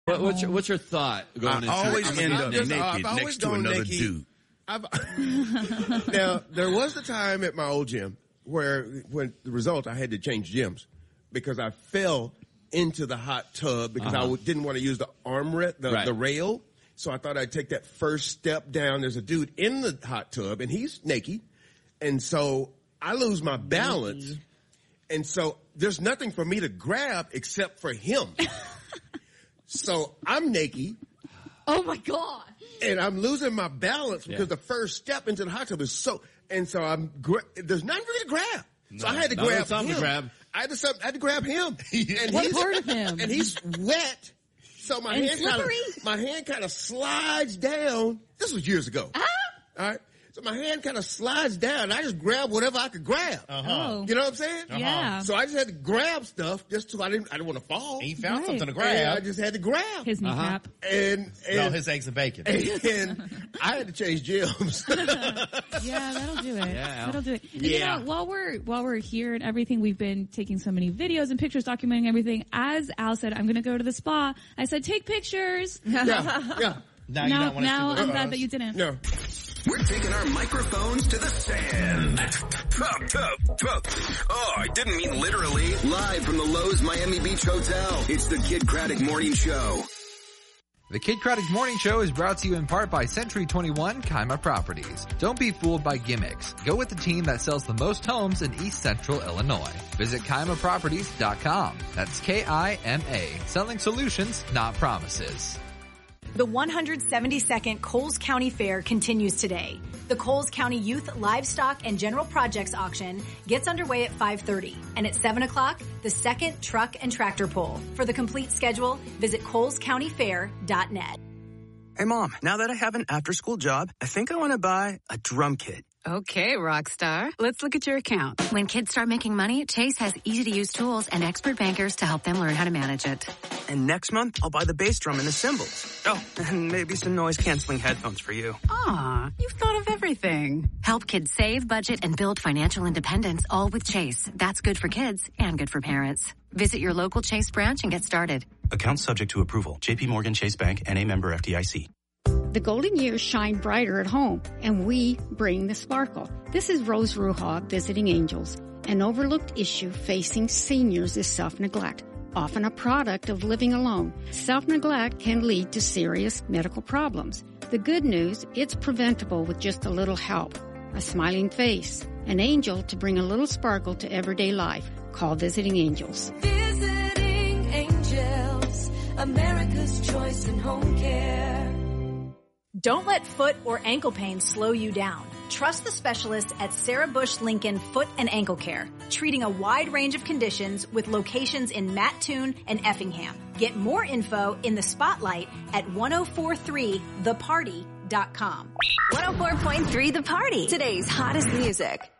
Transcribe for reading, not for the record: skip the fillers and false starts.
What's your thought going into always end up naked next to another dude. Now, there was a time at my old gym when the result, I had to change gyms because I fell into the hot tub because I didn't want to use the armrest, the rail. So I thought I'd take that first step down. There's a dude in the hot tub and he's naked. And so I lose my balance. And so there's nothing for me to grab except for him. So I'm naked. Oh my God. And I'm losing my balance because the first step into the hot tub is there's nothing for me to grab. So I had to grab him. I had to grab him. And what part of him? And he's wet. So my hand kind of slides down. This was years ago. All right. So my hand kind of slides down. And I just grab whatever I could grab. You know what I'm saying? Yeah. So I just had to grab stuff just so I didn't want to fall. He found something to grab. And I just had to grab his kneecap. And his eggs and bacon. And I had to change gyms. Yeah, that'll do it. Yeah. That'll do it. And Yeah. you know, while we're here and everything, we've been taking so many videos and pictures documenting everything. As Al said, I'm going to go to the spa. I said, take pictures. Yeah. Now you don't want now us to I'm glad that you didn't. No. We're taking our microphones to the stand. Oh, I didn't mean literally. Live from the Lowe's Miami Beach Hotel, it's the Kid Craddock Morning Show. The Kid Craddock Morning Show is brought to you in part by Century 21 Kaima Properties. Don't be fooled by gimmicks. Go with the team that sells the most homes in East Central Illinois. Visit KaimaProperties.com. That's K-I-M-A. Selling solutions, not promises. The 172nd Coles County Fair continues today. The Coles County Youth Livestock and General Projects Auction gets underway at 5:30, and at 7 o'clock, the second truck and tractor pull. For the complete schedule, visit colescountyfair.net. Hey Mom, now that I have an after-school job, I think I want to buy a drum kit. Okay, Rockstar. Let's look at your account. When kids start making money, Chase has easy-to-use tools and expert bankers to help them learn how to manage it. And next month, I'll buy the bass drum and the cymbals. Oh, and maybe some noise-canceling headphones for you. Aw, you've thought of everything. Help kids save, budget, and build financial independence, all with Chase. That's good for kids and good for parents. Visit your local Chase branch and get started. Account subject to approval. J.P. Morgan Chase Bank, N.A. member FDIC. The golden years shine brighter at home, and we bring the sparkle. This is Rose Ruha, Visiting Angels. An overlooked issue facing seniors is self-neglect, often a product of living alone. Self-neglect can lead to serious medical problems. The good news, it's preventable with just a little help. A smiling face, an angel to bring a little sparkle to everyday life. Call Visiting Angels. Visiting Angels, America's choice in home care. Don't let foot or ankle pain slow you down. Trust the specialists at Sarah Bush Lincoln Foot and Ankle Care, treating a wide range of conditions with locations in Mattoon and Effingham. Get more info in the spotlight at 1043theparty.com. 104.3 The Party, today's hottest music.